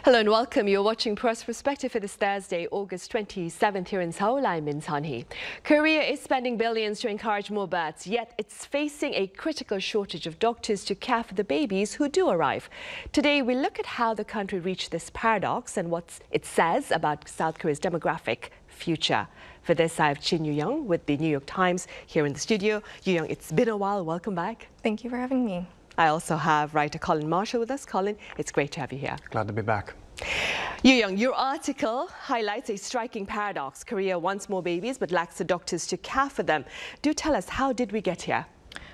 Hello and welcome. You're watching Press Perspective. It is Thursday, August 27th here in Seoul. I'm Min Sun-hee. Korea is spending billions to encourage more births, yet it's facing a critical shortage of doctors to care for the babies who do arrive. Today, we look at how the country reached this paradox and what it says about South Korea's demographic future. For this, I have Chin Yu-young with the New York Times here in the studio. Yu-young, it's been a while. Welcome back. Thank you for having me. I also have writer Colin Marshall with us. Colin, it's great to have you here. Glad to be back. Yu-young, your article highlights a striking paradox. Korea wants more babies but lacks the doctors to care for them. Do tell us, how did we get here?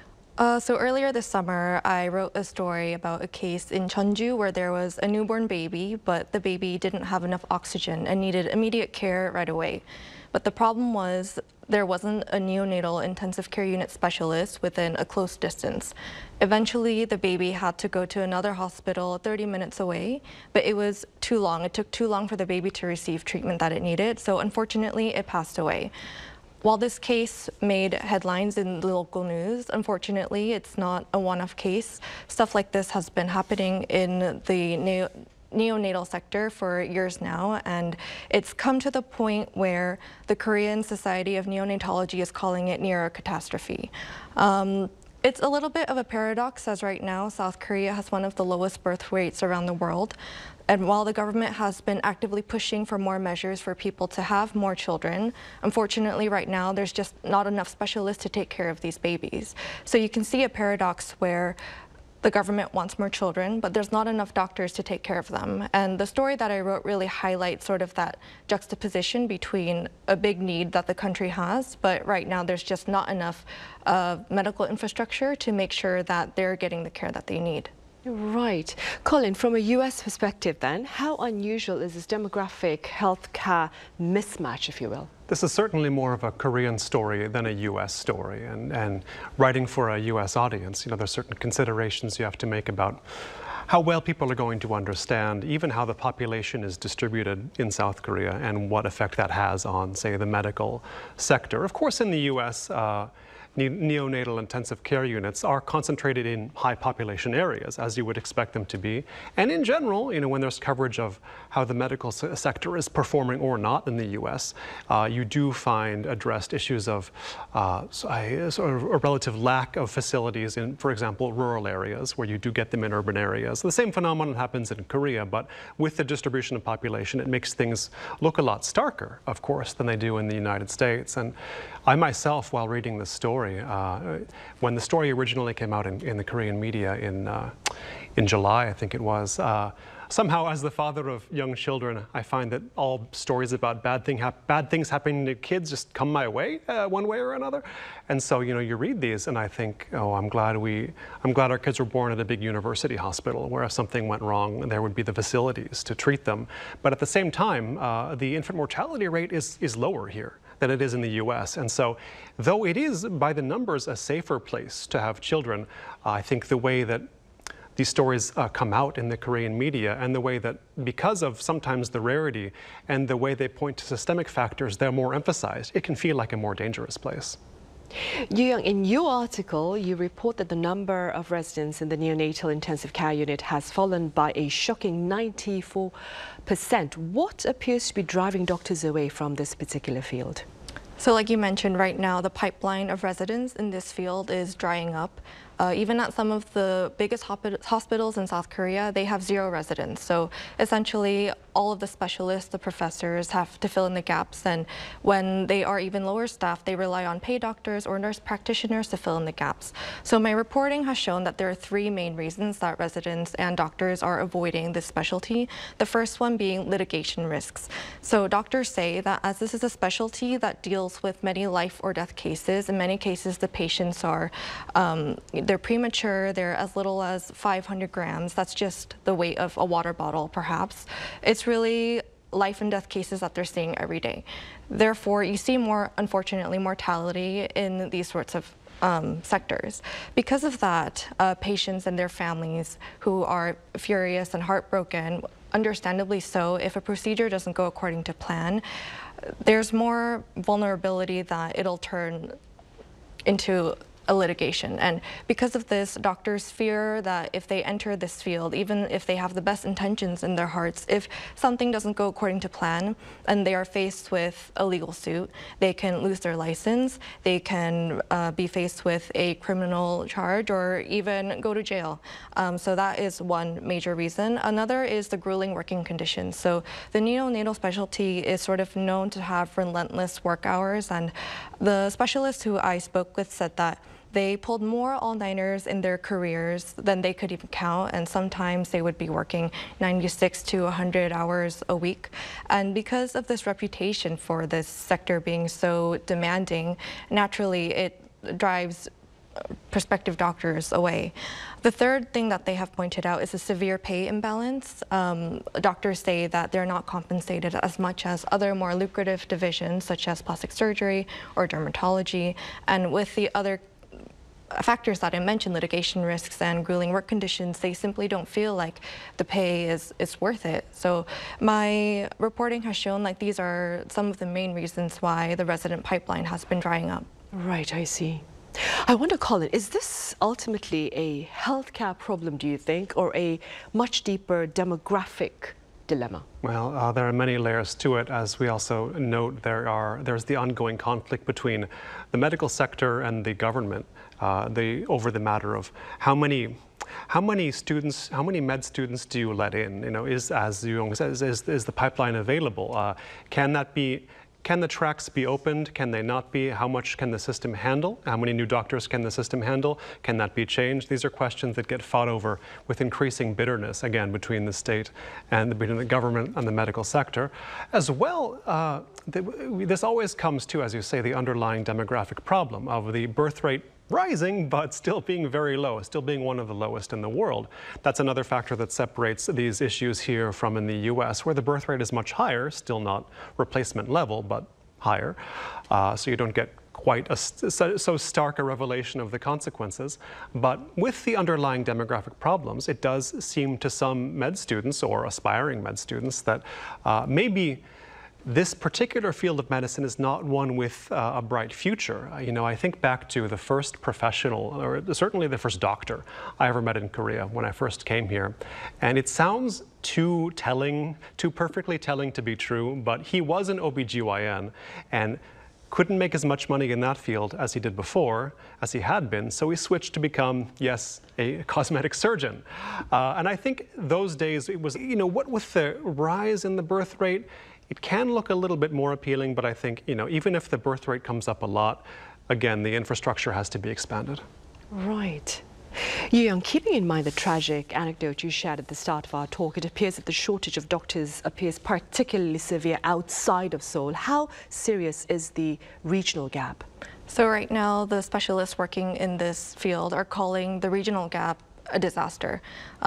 So earlier this summer, I wrote a story about a case in Jeonju where there was a newborn baby, but the baby didn't have enough oxygen and needed immediate care right away. But the problem was there wasn't a neonatal intensive care unit specialist within a close distance. Eventually, the baby had to go to another hospital 30 minutes away, but it was too long. It took too long for the baby to receive treatment that it needed, so unfortunately, it passed away. While this case made headlines in the local news, unfortunately, it's not a one-off case. Stuff like this has been happening in the neonatal sector for years now, and it's come to the point where the Korean Society of Neonatology is calling it near a catastrophe. It's a little bit of a paradox, as right now South Korea has one of the lowest birth rates around the world. And while the government has been actively pushing for more measures for people to have more children, unfortunately right now there's just not enough specialists to take care of these babies. So you can see a paradox where the government wants more children, but there's not enough doctors to take care of them. And the story that I wrote really highlights sort of that juxtaposition between a big need that the country has, but right now there's just not enough medical infrastructure to make sure that they're getting the care that they need. Right. Colin, from a US perspective then, how unusual is this demographic healthcare mismatch, if you will? This is certainly more of a Korean story than a US story, and writing for a US audience, there's certain considerations you have to make about how well people are going to understand even how the population is distributed in South Korea and what effect that has on, say, the medical sector. Of course, in the US, neonatal intensive care units are concentrated in high population areas, as you would expect them to be. And in general, when there's coverage of how the medical sector is performing or not in the US, you do find addressed issues of sort of a relative lack of facilities in, for example, rural areas where you do get them in urban areas. The same phenomenon happens in Korea, but with the distribution of population, it makes things look a lot starker, of course, than they do in the United States. And I myself, while reading this story, when the story originally came out in the Korean media in July, I think it was, somehow as the father of young children, I find that all stories about bad things happening to kids just come my way, one way or another. And so, you read these and I think, oh, I'm glad our kids were born at a big university hospital where if something went wrong, there would be the facilities to treat them. But at the same time, the infant mortality rate is lower here than it is in the US. And so, though it is by the numbers a safer place to have children, I think the way that these stories come out in the Korean media and the way that, because of sometimes the rarity and the way they point to systemic factors, they're more emphasized, it can feel like a more dangerous place. Yu-young, in your article, you report that the number of residents in the neonatal intensive care unit has fallen by a shocking 94%. What appears to be driving doctors away from this particular field? So like you mentioned, right now, the pipeline of residents in this field is drying up. Even at some of the biggest hospitals in South Korea, they have 0 residents. So essentially, all of the specialists, the professors have to fill in the gaps. And when they are even lower staff, they rely on paid doctors or nurse practitioners to fill in the gaps. So my reporting has shown that there are 3 main reasons that residents and doctors are avoiding this specialty. The first one being litigation risks. So doctors say that as this is a specialty that deals with many life or death cases, in many cases the patients are they're premature, they're as little as 500 grams. That's just the weight of a water bottle, perhaps. It's really life and death cases that they're seeing every day. Therefore, you see more, unfortunately, mortality in these sorts of sectors. Because of that, patients and their families who are furious and heartbroken, understandably so, if a procedure doesn't go according to plan, there's more vulnerability that it'll turn into a litigation. And because of this, doctors fear that if they enter this field, even if they have the best intentions in their hearts, if something doesn't go according to plan and they are faced with a legal suit, they can lose their license, they can be faced with a criminal charge or even go to jail. So that is one major reason. Another is the grueling working conditions. So the neonatal specialty is sort of known to have relentless work hours, and the specialist who I spoke with said that they pulled more all-nighters in their careers than they could even count, and sometimes they would be working 96 to 100 hours a week. And because of this reputation for this sector being so demanding, naturally it drives prospective doctors away. The third thing that they have pointed out is a severe pay imbalance. Doctors say that they're not compensated as much as other more lucrative divisions such as plastic surgery or dermatology, and with the other factors that I mentioned, litigation risks and grueling work conditions, they simply don't feel like the pay is worth it. So my reporting has shown like these are some of the main reasons why the resident pipeline has been drying up. Right, I see. I wonder, Colin, is this ultimately a healthcare problem, do you think, or a much deeper demographic dilemma? Well, there are many layers to it. As we also note, there's the ongoing conflict between the medical sector and the government over the matter of how many med students do you let in? You know, as Yoo-Young says, is the pipeline available? Can the tracks be opened? Can they not be? How much can the system handle? How many new doctors can the system handle? Can that be changed? These are questions that get fought over with increasing bitterness, again, between the state and between the government and the medical sector. As well, this always comes to, as you say, the underlying demographic problem of the birth rate rising, but still being very low, still being one of the lowest in the world. That's another factor that separates these issues here from in the US, where the birth rate is much higher, still not replacement level, but higher. So you don't get quite so stark a revelation of the consequences. But with the underlying demographic problems, it does seem to some med students or aspiring med students that maybe this particular field of medicine is not one with a bright future. You know, I think back to the first professional, or certainly the first doctor I ever met in Korea when I first came here. And it sounds too perfectly telling to be true, but he was an OBGYN and couldn't make as much money in that field as he did before, as he had been, so he switched to become, yes, a cosmetic surgeon. And I think those days it was, you know, what with the rise in the birth rate, it can look a little bit more appealing, but I think, you know, even if the birth rate comes up a lot, again, the infrastructure has to be expanded. Right. Yoo-Young, keeping in mind the tragic anecdote you shared at the start of our talk, it appears that the shortage of doctors appears particularly severe outside of Seoul. How serious is the regional gap? So right now, the specialists working in this field are calling the regional gap a disaster.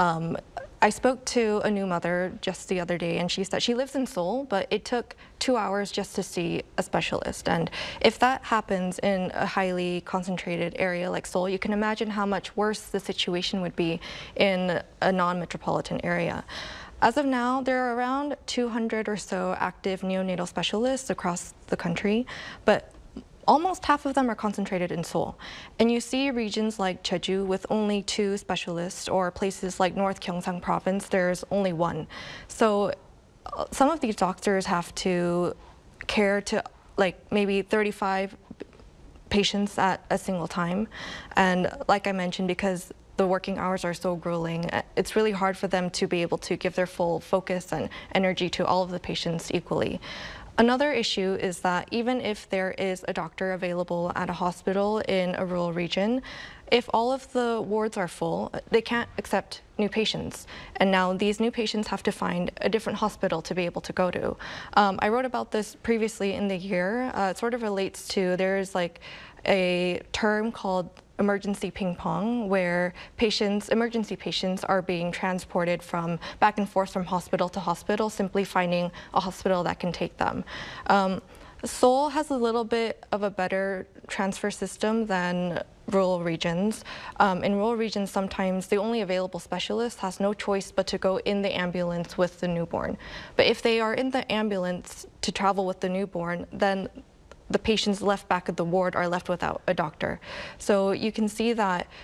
I spoke to a new mother just the other day, and she said she lives in Seoul, but it took 2 hours just to see a specialist. And if that happens in a highly concentrated area like Seoul, you can imagine how much worse the situation would be in a non-metropolitan area. As of now, there are around 200 or so active neonatal specialists across the country, but almost half of them are concentrated in Seoul. And you see regions like Jeju with only 2 specialists, or places like North Gyeongsang Province, there's only 1. So some of these doctors have to care to like maybe 35 patients at a single time. And like I mentioned, because the working hours are so grueling, it's really hard for them to be able to give their full focus and energy to all of the patients equally. Another issue is that even if there is a doctor available at a hospital in a rural region, if all of the wards are full, they can't accept new patients. And now these new patients have to find a different hospital to be able to go to. I wrote about this previously in the year. It sort of relates to, there's like a term called emergency ping pong, where emergency patients are being transported from back and forth from hospital to hospital, simply finding a hospital that can take them. Seoul has a little bit of a better transfer system than rural regions. In rural regions, sometimes the only available specialist has no choice but to go in the ambulance with the newborn. But if they are in the ambulance to travel with the newborn, then the patients left back at the ward are left without a doctor. So you can see that